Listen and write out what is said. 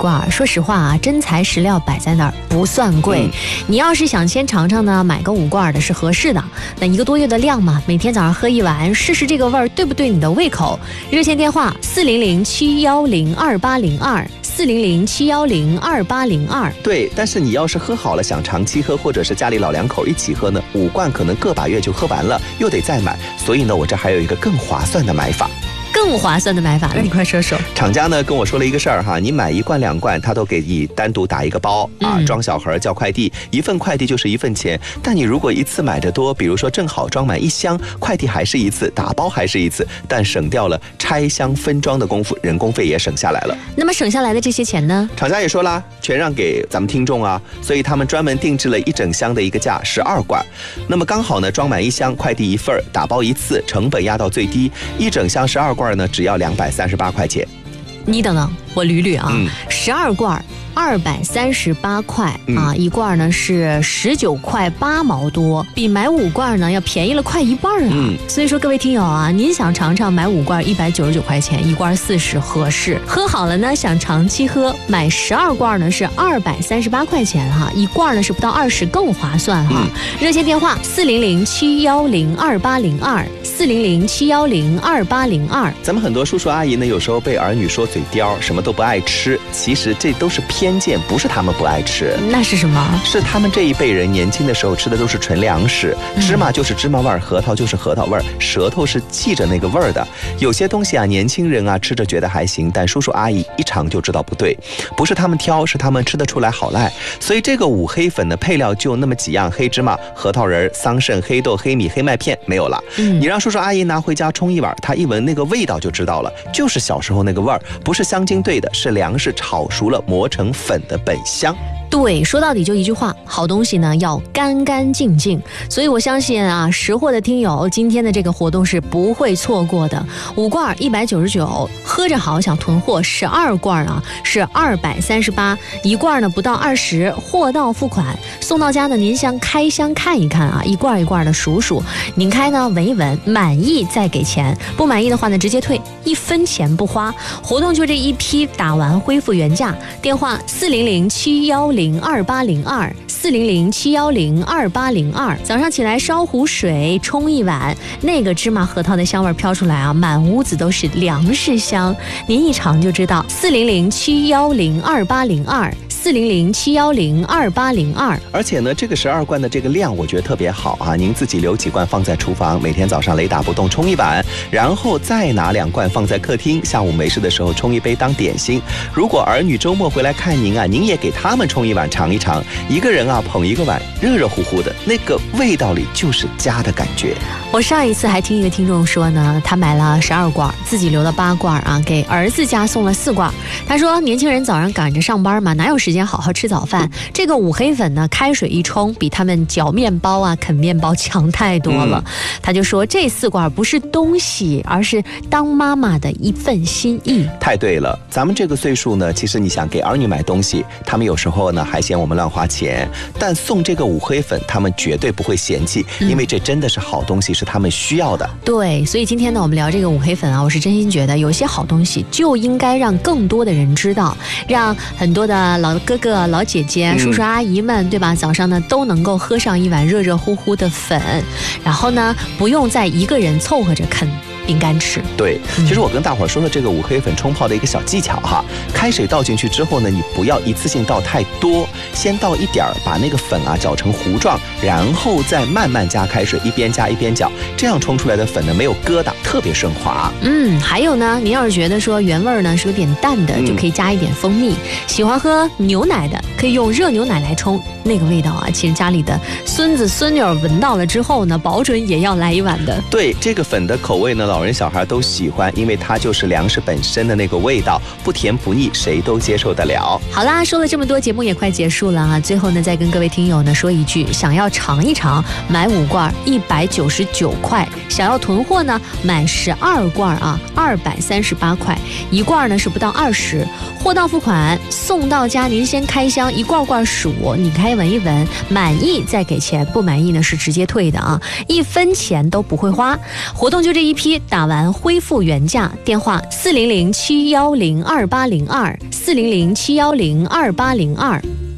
罐，说实话啊，真材实料摆在那儿不算贵。你要是想先尝尝呢，买个5罐的是合适的。那1个多月的量嘛，每天早上喝1碗，试试这个味儿对不对你的胃口。热线电话400-710-2802，400-710-2802。 对，但是你要是喝好了，想长期喝，或者是家里老两口一起喝呢，5罐可能个把月就喝完了，又得再买。所以呢，我这还有一个更划算的买法。 更划算的买法，那你快说说。 厂家呢跟我说了一个事儿哈，你买1罐2罐，他都给你单独打一个包啊，装小盒叫快递，1份快递就是1份钱。但你如果一次买的多，比如说正好装满1箱，快递还是1次，打包还是1次，但省掉了拆箱分装的功夫，人工费也省下来了。 那么省下来的这些钱呢？ 厂家也说了，全让给咱们听众啊，所以他们专门定制了1整箱的一个价，12罐。那么刚好呢，装满1箱，快递1份，打包1次，成本压到最低，1整箱12罐呢，只要238块钱。 你等等，我捋捋啊，12罐。238块啊，1罐呢是19块8毛多，比买5罐呢要便宜了快1半啊。所以说各位听友啊，您想尝尝买5罐199块钱，1罐40合适。喝好了呢，想长期喝，买12罐呢是238块钱哈，1罐呢是不到20，更划算哈。热线电话400-710-2802，400-710-2802。 咱们很多叔叔阿姨呢，有时候被儿女说嘴刁，什么都不爱吃，其实这都是偏见，不是他们不爱吃， 那是什么？ 是他们这一辈人年轻的时候吃的都是纯粮食，芝麻就是芝麻味儿，核桃就是核桃味儿，舌头是记着那个味儿的。有些东西啊，年轻人啊吃着觉得还行，但叔叔阿姨一尝就知道不对，不是他们挑，是他们吃得出来好赖。所以这个5黑粉的配料就那么几样：黑芝麻、核桃仁、桑葚、黑豆、黑米、黑麦片，没有了。你让叔叔阿姨拿回家冲1碗，他一闻那个味道就知道了，就是小时候那个味儿，不是香精兑的，是粮食炒熟了磨成粉的本香。 对，说到底就一句话，好东西呢要干干净净。所以我相信啊，识货的听友今天的这个活动是不会错过的。5罐199，喝着好想囤货；12罐啊是238，1罐呢不到20，货到付款，送到家呢您先开箱看一看啊，1罐1罐的数数，拧开呢闻一闻，满意再给钱，不满意的话呢直接退，1分钱不花。活动就这一批，打完恢复原价。电话400-710-2802，400-710-2802。早上起来烧壶水冲1碗，那个芝麻核桃的香味飘出来啊，满屋子都是粮食香。您一尝就知道。400-710-2802，400-710-2802。 而且呢，这个12罐的这个量，我觉得特别好啊！您自己留几罐放在厨房，每天早上雷打不动冲1碗，然后再拿2罐放在客厅，下午没事的时候冲1杯当点心。如果儿女周末回来看您啊，您也给他们冲1碗尝一尝，一个人啊捧1个碗，热热乎乎的，那个味道里就是家的感觉。 我上一次还听一个听众说呢，他买了12罐，自己留了8罐啊，给儿子家送了4罐。他说年轻人早上赶着上班嘛，哪有时间好好吃早饭？这个5黑粉呢，开水一冲，比他们嚼面包啊、啃面包强太多了。他就说这4罐不是东西，而是当妈妈的一份心意。 太对了，咱们这个岁数呢，其实你想给儿女买东西，他们有时候呢还嫌我们乱花钱，但送这个5黑粉，他们绝对不会嫌弃，因为这真的是好东西，是他们需要的。 对，所以今天呢，我们聊这个5黑粉啊，我是真心觉得有一些好东西就应该让更多的人知道，让很多的老哥哥、老姐姐、叔叔阿姨们，对吧？早上呢都能够喝上1碗热热乎乎的粉，然后呢不用再一个人凑合着啃饼干吃。 对，其实我跟大伙儿说了这个5黑粉冲泡的一个小技巧哈，开水倒进去之后呢，你不要一次性倒太多，先倒一点儿，把那个粉啊搅成糊状，然后再慢慢加开水，一边加一边搅，这样冲出来的粉呢没有疙瘩，特别顺滑。 还有呢，您要是觉得说原味呢是有点淡的，就可以加一点蜂蜜。喜欢喝牛奶的，可以用热牛奶来冲，那个味道啊，其实家里的孙子孙女闻到了之后呢，保准也要来1碗的。 对，这个粉的口味呢，老人小孩都喜欢，因为它就是粮食本身的那个味道，不甜不腻，谁都接受得了。 好啦，说了这么多，节目也快结束了啊！最后呢，再跟各位听友呢说一句，想要尝一尝，买5罐199块；想要囤货呢，买12罐啊，238块；1罐呢是不到20，货到付款，送到家您先开箱一罐罐数，你可以闻一闻，满意再给钱，不满意呢是直接退的啊，1分钱都不会花。活动就这一批，打完恢复原价，电话400-710-2802，400-710-2802。